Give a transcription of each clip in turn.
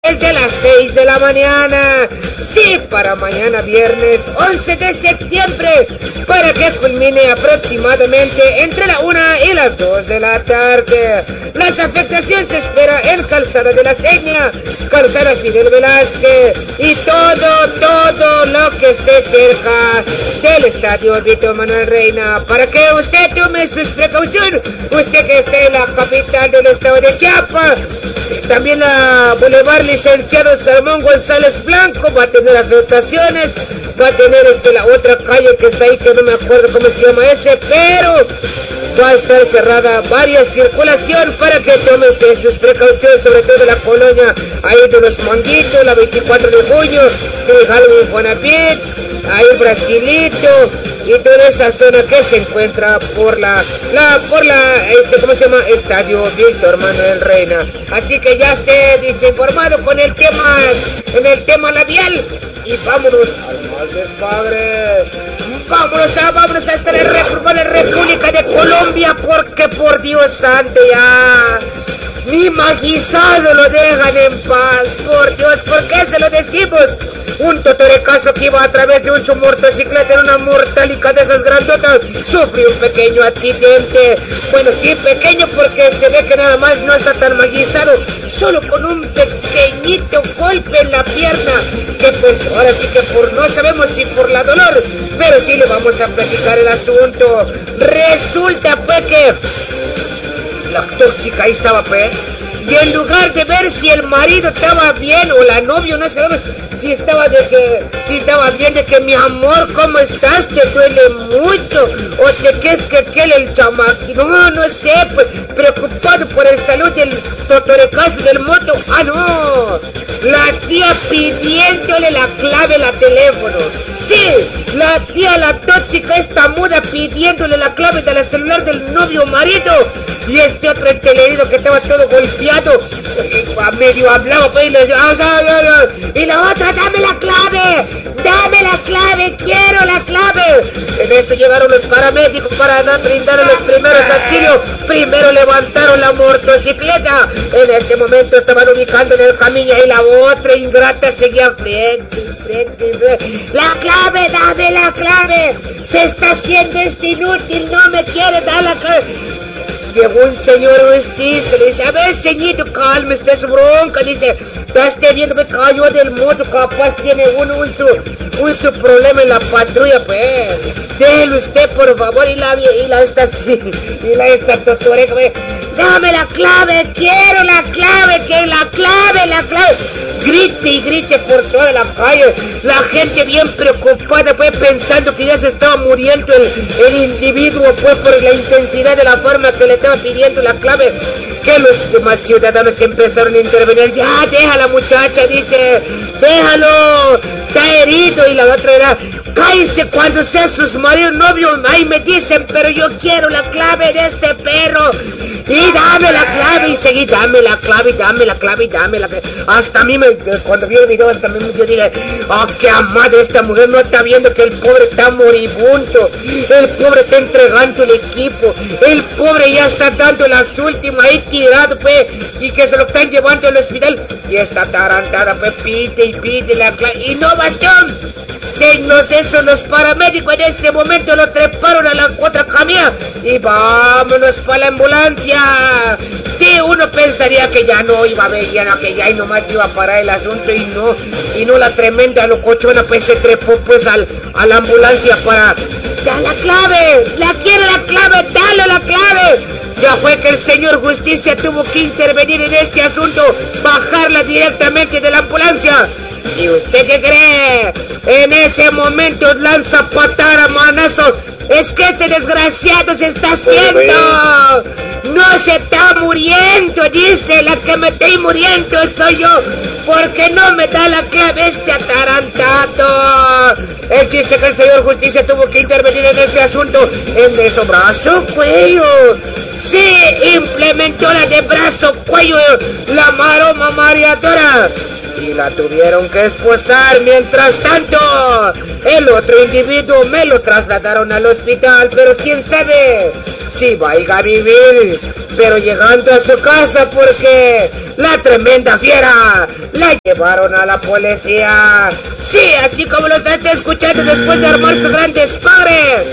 Desde las 6 de la mañana, sí, para mañana viernes 11 de septiembre, para que culmine aproximadamente entre la 1 y las 2 de la tarde. Las afectaciones se espera en Calzada de la Seña, Calzada Fidel Velázquez y todo lo que esté cerca del Estadio Víctor Manuel Reina, para que usted tome sus precauciones, usted que esté en la capital del estado de Chiapas. También la Boulevard Licenciado Salmón González Blanco va a tener afectaciones, va a tener la otra calle que está ahí, que no me acuerdo cómo se llama ese, pero va a estar cerrada varias circulación para que tome sus precauciones, sobre todo la colonia ahí de los Monguitos, la 24 de junio, el Halloween Bonapit, ahí Brasilito y toda esa zona que se encuentra por ¿cómo se llama? Estadio Víctor Manuel Reina. Así que ya esté desinformado con el tema labial y vámonos al más desmadre. Vámonos a esta República de Colombia, porque por Dios santo ya ni Magizado lo dejan en paz. Por Dios, ¿por qué se lo decimos? Un totorecazo que iba a través de su motocicleta en una mortálica de esas grandotas sufrió un pequeño accidente. Bueno, sí, pequeño, porque se ve que nada más no está tan magizado, solo con un pequeñito golpe en la pierna, que pues ahora sí que no sabemos si por la dolor, pero sí le vamos a platicar el asunto. Resulta pues que la tóxica ahí estaba pues, y en lugar de ver si el marido estaba bien o la novia, no sabemos si estaba bien, de que mi amor, ¿cómo estás? ¿Te duele mucho? ¿O te crees que aquel el chamaquito? No sé, pues preocupado por el salud del totorecazo del moto. Ah, no, la tía pidiéndole la clave al teléfono. Sí, la tía, la tóxica, esta muda, pidiéndole la clave del celular del novio marido. Y este otro entelerido que estaba todo golpeado, medio hablaba, pues, y le decía, y la otra, dame la clave, quiero la clave. En esto llegaron los paramédicos para brindar los primeros auxilios. Primero levantaron la motocicleta, en este momento estaban ubicando en el camino, y la otra ingrata seguía frente. La clave, dame la clave, se está haciendo inútil, no me quiere dar la clave. Llegó un señor justicia, le dice, a ver, señorito, calme usted su bronca, dice, está usted viendo que cayó del moto, capaz tiene un su problema en la patrulla, pues, déjelo usted, por favor, y esta totoreca, pues, dame la clave, quiero la clave, la clave, grite y grite por toda la calle, la gente bien preocupada, pues, pensando que ya se estaba muriendo el individuo, pues, por la intensidad de la forma que le estaba pidiendo la clave, que los demás ciudadanos empezaron a intervenir. Ya, deja a la muchacha, dice, déjalo, está herido. Y la otra era, cállese cuando sea sus maridos, novios, ahí me dicen, pero yo quiero la clave de este perro, y dame la clave, y seguí, dame la clave. Hasta a mí, cuando vi el video, hasta a mí yo dije, qué amada, esta mujer no está viendo que el pobre está moribundo, el pobre está entregando el equipo, el pobre ya está dando las últimas ahí tirado, pues, y que se lo están llevando al hospital, y esta tarantada, pues, pide la clave, y no bastón. Los paramédicos en ese momento lo treparon a la otra camilla y vámonos para la ambulancia. Sí, uno pensaría que ya no iba a ver, que ya nomás iba a parar el asunto, y no la tremenda locochona, pues se trepó pues a la ambulancia para dar la clave. Quiero la clave, dale la clave. Ya fue que el señor Justicia tuvo que intervenir en este asunto, bajarla directamente de la ambulancia. ¿Y usted qué cree? En ese momento lanza patada, manazo. Es que este desgraciado se está haciendo. No se está muriendo, dice. La que me estoy muriendo soy yo, porque no me da la clave este atarantado. El chiste que el señor Justicia tuvo que intervenir en este asunto, en de su brazo, cuello. Sí, implementó la de brazo, cuello, la maroma mareadora, y la tuvieron que esposar. Mientras tanto, el otro individuo me lo trasladaron al hospital, pero quién sabe sí vaya a vivir, pero llegando a su casa porque la tremenda fiera la llevaron a la policía. Sí, así como lo está escuchando después de armar su gran despadre.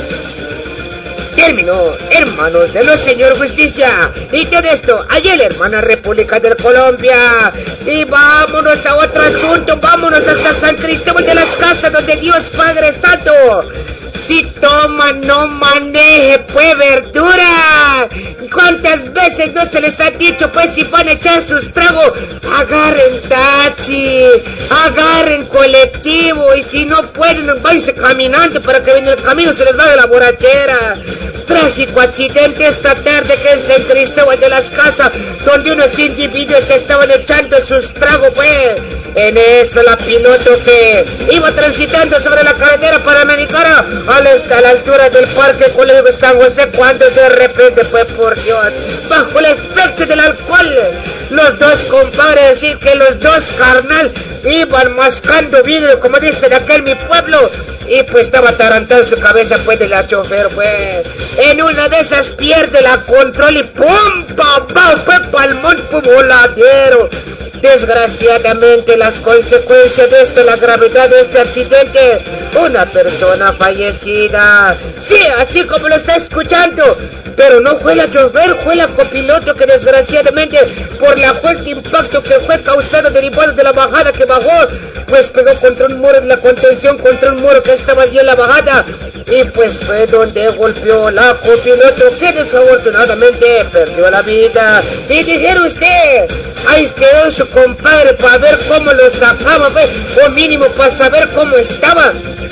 Terminó, hermanos de los señor justicia. Y todo esto, allá en la hermana República de Colombia. Y vámonos a otro asunto, vámonos hasta San Cristóbal de las Casas, donde Dios Padre Santo, si toma, no maneje, pues, verdura. ¿Cuántas veces no se les ha dicho, pues, si van a echar sus tragos, agarren taxi, agarren colectivo, y si no pueden, váyanse caminando para que en el camino se les vaya la borrachera? Trágico accidente esta tarde que en San Cristóbal de las Casas, donde unos individuos estaban echando sus tragos, pues. En eso la piloto que iba transitando sobre la carretera panamericana hasta la altura del Parque Colegio de San José, cuando de repente, pues, por Dios, bajo el efecto del alcohol, los dos compadres, así que los dos carnal, iban mascando vidrio, como dicen acá en mi pueblo, y pues estaba atarantado su cabeza, pues, de la chofer, pues. En una de esas pierde la control y ¡pum! ¡Papá! ¡Fue palmón! ¡Pum! ¡Voladero! Desgraciadamente, las consecuencias de esto, la gravedad de este accidente, una persona fallecida. Sí, así como lo está escuchando. Pero no fue la chofer, fue la copiloto que desgraciadamente, por la fuerte impacto que fue causado derivado de la bajada que bajó, pues pegó contra un muro en la contención, contra un muro que estaba allí en la bajada, y pues fue donde golpeó la copiloto, que desafortunadamente perdió la vida. Y dijera usted, ahí quedó su compadre para ver cómo lo sacaba, pues, o mínimo para saber cómo estaba.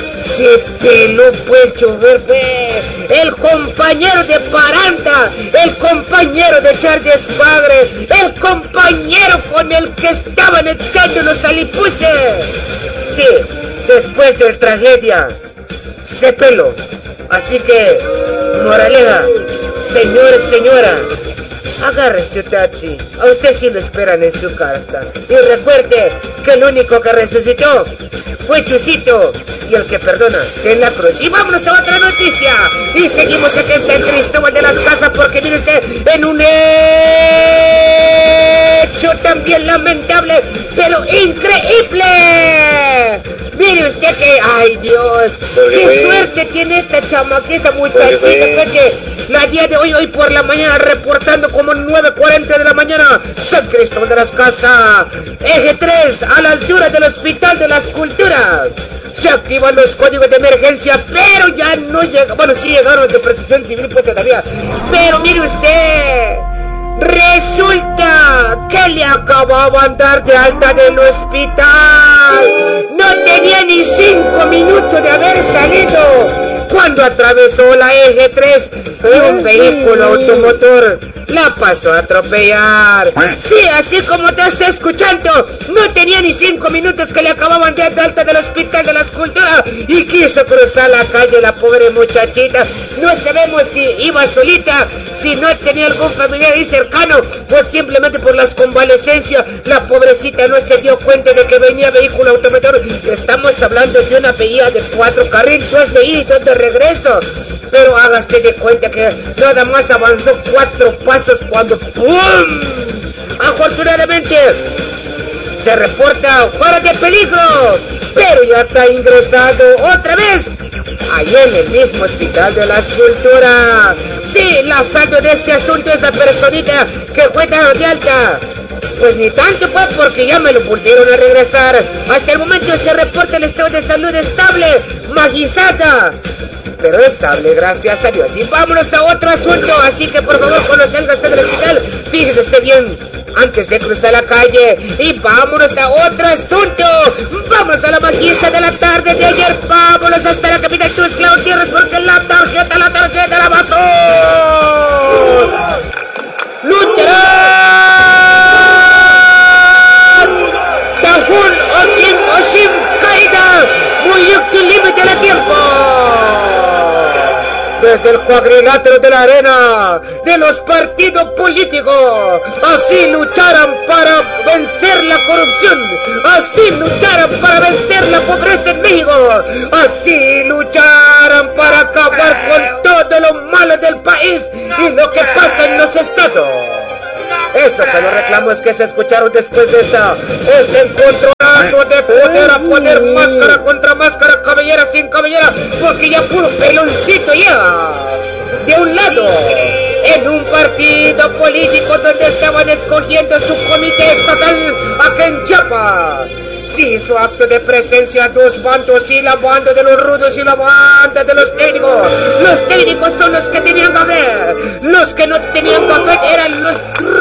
Se peló, pues, chofer, pues, el compañero de paranda, el compañero de echar despadre, el compañero con el que estaban echando los alipuses. Sí, después de la tragedia, se peló. Así que, moraleja, señores, señora, agarre este taxi, a usted sí lo esperan en su casa. Y recuerde que el único que resucitó fue Chusito, y el que perdona, que en la cruz. Y vámonos a otra noticia, y seguimos aquí en San Cristóbal de las Casas, porque mire usted, en un hecho también lamentable, pero increíble. Mire usted que, ay Dios, qué suerte tiene esta chamaquita, muchachita, pues, que la día de hoy por la mañana, reportando como 9:40 de la mañana, San Cristóbal de las Casas, eje 3, a la altura del Hospital de las Culturas. Se activan los códigos de emergencia, pero ya no llega, bueno, sí llegaron de Protección Civil, pues, todavía, pero mire usted, resulta que le acababan de dar de alta del hospital. No tenía ni 5 minutos de haber salido cuando atravesó la eje 3 y un vehículo automotor la pasó a atropellar. Sí, así como te está escuchando, no tenía ni 5 minutos que le acababan de dar de alta del Hospital de las Culturas y quiso cruzar la calle la pobre muchachita. No sabemos si iba solita, si no tenía algún familiar ahí cercano, o simplemente por las convalecencias la pobrecita no se dio cuenta de que venía vehículo automotor. Estamos hablando de una vía de 4 carriles, 2 de ida y 2 de regreso. Pero hágase de cuenta que nada más avanzó 4 pasos cuando ¡pum! Afortunadamente se reporta fuera de peligro, pero ya está ingresado otra vez ahí en el mismo Hospital de las Culturas. Sí, la saldo de este asunto es la personita que fue dado de alta. Pues ni tanto, pues, porque ya me lo volvieron a regresar. Hasta el momento se reporta el estado de salud estable, magizada, pero estable, gracias a Dios. Y vámonos a otro asunto, así que por favor, cuando salga usted del hospital, fíjese usted bien antes de cruzar la calle. Y vámonos a otro asunto, vamos a la magiza de la tarde de ayer, vámonos hasta la capital Tuxtla Gutiérrez, porque la tarjeta la mató. ¡Lucharán! ¡Tajun Oshim Kaida! ¡Muy límite de tiempo! desde el cuadrilátero de la arena de los partidos políticos. Así lucharán para vencer la corrupción, así lucharán para vencer la pobreza en México, así lucharán para acabar con todo lo malo del país y lo que pasa en los estados. Eso que los reclamos que se escucharon después de este encontronazo de poder a poder, máscara contra máscara, cabellera sin cabellera, porque ya puro peloncito ya. De un lado, en un partido político donde estaban escogiendo su comité estatal acá en Chiapas, sí hizo acto de presencia dos bandos, y la banda de los rudos y la banda de los técnicos. Los técnicos son los que tenían que ver, los que no tenían que ver eran los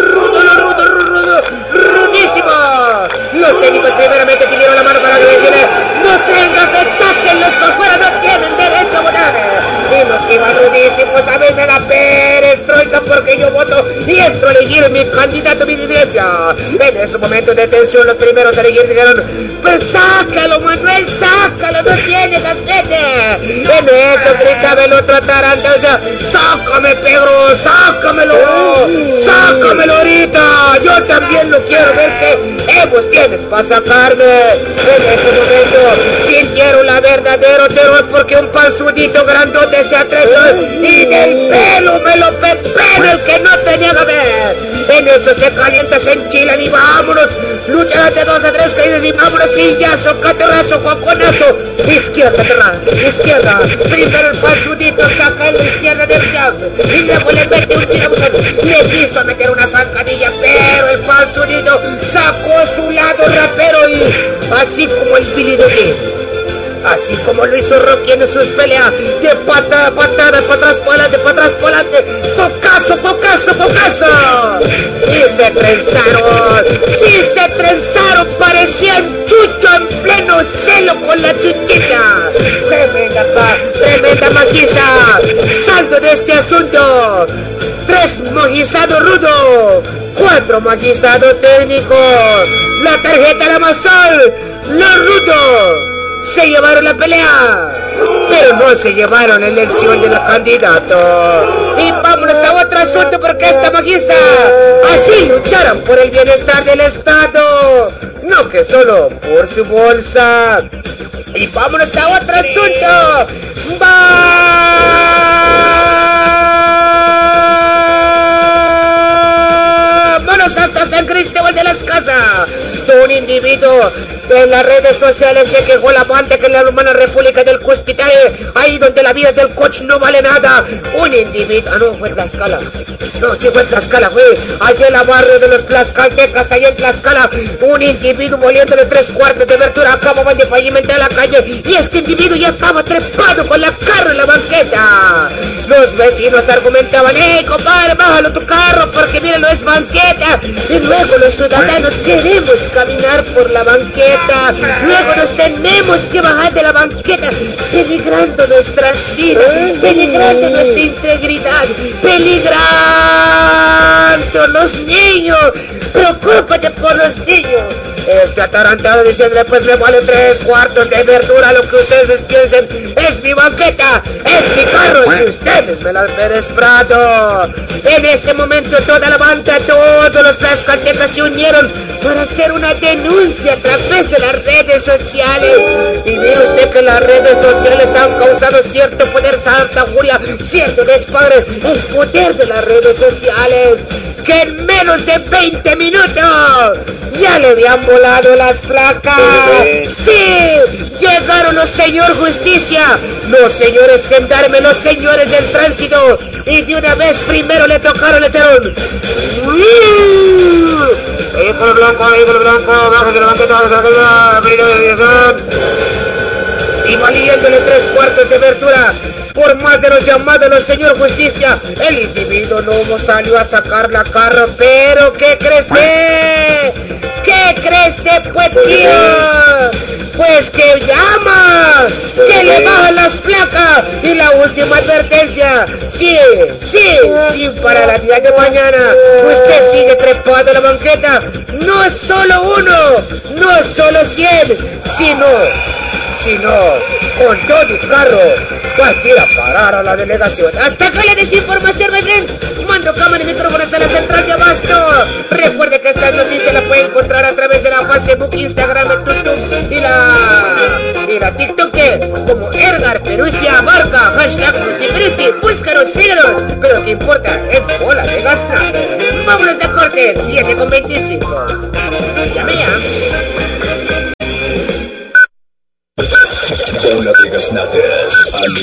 rudísimos. Los técnicos primeramente pidieron la mano para decirle: no tengan fe, sáquenlos para afuera, no tienen derecho a votar. Y los que iban rudísimos a verme la perestroika porque yo voto y entro a elegir mi candidato, mi iglesia. En ese momento de tensión, los primeros a elegir dijeron: pues sácalo, Manuel, sácalo, no tiene gafete. En eso gritaba el otro atarante, decía: sácame, Pedro, sácamelo ahorita, yo también lo quiero ver, que vos tienes para sacarme. En ese momento sintieron la verdadero terror porque un panzudito grandote se atrevió y del pelo me lo pepeno el que no tenía que ver. En eso se calienta, se enchilan y vámonos, luchan de 2 a 3 caídas y vámonos, sillazo, caterrazo, coconazo, izquierda, izquierda, primero el panzudito saca en la izquierda del jab y luego le mete un tirabuzón, le quiso meter una zancadilla, pero el panzudito sacó su lado rapero y así como el Billy the Kid, así como lo hizo Rocky en sus peleas, de patada, para atrás, para adelante, pocazo, y se trenzaron, sí se trenzaron, parecían Chucho en pleno celo con la chuchita. Tremenda maquiza. Saldo de este asunto: 3 maguizados rudos, 4 maguizados técnicos. La tarjeta la Masol, los rudos se llevaron la pelea, pero no se llevaron la elección del candidato. Y vámonos a otro asunto, porque esta maguiza así lucharán por el bienestar del Estado, no que solo por su bolsa. Y vámonos a otro asunto. Vámonos hasta San Cristóbal de las Casas. Un individuo en las redes sociales se quejó la banda que en la hermana República del Custitae, ahí donde la vida del coach no vale nada. Un individuo, no fue Tlaxcala, no, sí fue Tlaxcala, fue allá en la barrio de los tlaxcaltecas, allá en Tlaxcala. Un individuo moliéndole 3/4 de abertura, acababan de pavimentar la calle y este individuo ya estaba trepado con la carro en la banqueta. Los vecinos argumentaban: compadre, bájalo tu carro porque mira, no es banqueta. Y luego los ciudadanos queremos caminar por la banqueta, luego nos tenemos que bajar de la banqueta, peligrando nuestras vidas, peligrando nuestra integridad, peligrando los niños. Preocúpate por los niños. Este atarantado diciéndole: pues me vale 3/4 de verdura, lo que ustedes piensen, es mi banqueta, es mi carro y ustedes me las Prado. En ese momento toda la banda, todos los tlaxcaltecas se unieron para hacer una denuncia a través de las redes sociales. Y mire usted que las redes sociales han causado cierto poder, santa furia, cierto despadre, el poder de las redes sociales, que en menos de 20 minutos ya le habían volado las placas. Sí, llegaron los señor justicia, los señores gendarmes, los señores del tránsito, y de una vez primero le tocaron, le echaron vehículo blanco, baja de la banqueta, y valiéndole 3/4 de abertura. Por más de los llamados los señor justicia, el individuo no salió a sacar la carro. Pero ¿qué crees de? ¿Qué crees de, pues, tío? Pues que llama, que le bajan las placas. Y la última advertencia: sí, para la día de mañana usted sigue trepado a la banqueta. No es solo uno, no es solo 100, sino Si no, con todo y carro, vas a ir a parar a la delegación. Hasta acá la desinformación, my friends. Mando cámara y micrófono hasta la central de Abasto. Recuerde que esta noticia la puede encontrar a través de la Facebook, Instagram, YouTube y la TikTok como Edgar Perusia Barca, hashtag Multiperusi. Búscanos, síguenos. Pero lo que importa es bola de gaznate. Vámonos de corte, 7:25. Llame ya. Bola de gaznates al